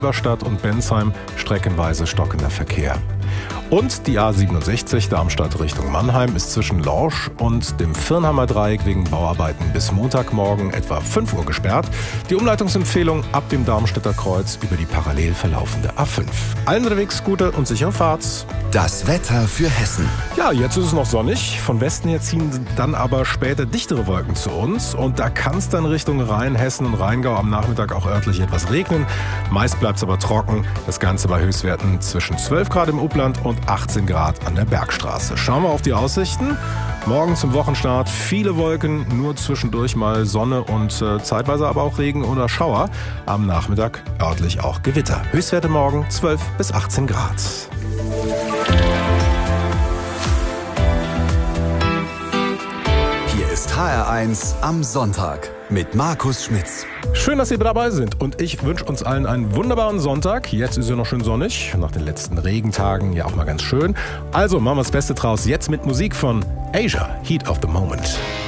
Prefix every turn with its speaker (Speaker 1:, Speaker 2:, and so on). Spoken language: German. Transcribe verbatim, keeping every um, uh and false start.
Speaker 1: Stadt und Bensheim streckenweise stockender Verkehr. Und die A siebenundsechzig Darmstadt Richtung Mannheim ist zwischen Lorsch und dem Firnheimer Dreieck wegen Bauarbeiten bis Montagmorgen etwa fünf Uhr gesperrt. Die Umleitungsempfehlung ab dem Darmstädter Kreuz über die parallel verlaufende A fünf. Allen unterwegs gute und sichere Fahrt.
Speaker 2: Das Wetter für Hessen.
Speaker 1: Ja, jetzt ist es noch sonnig. Von Westen her ziehen dann aber später dichtere Wolken zu uns. Und da kann es dann Richtung Rhein, Hessen und Rheingau am Nachmittag auch örtlich etwas regnen. Meist bleibt es aber trocken. Das Ganze bei Höchstwerten zwischen zwölf Grad im Upland und achtzehn Grad an der Bergstraße. Schauen wir auf die Aussichten. Morgen zum Wochenstart viele Wolken, nur zwischendurch mal Sonne und äh, zeitweise aber auch Regen oder Schauer. Am Nachmittag örtlich auch Gewitter. Höchstwerte morgen zwölf bis achtzehn Grad.
Speaker 2: Hier ist H R eins am Sonntag mit Markus Schmitz.
Speaker 1: Schön, dass Sie dabei sind und ich wünsche uns allen einen wunderbaren Sonntag. Jetzt ist ja noch schön sonnig, nach den letzten Regentagen ja auch mal ganz schön. Also machen wir das Beste draus, jetzt mit Musik von Asia, Heat of the Moment.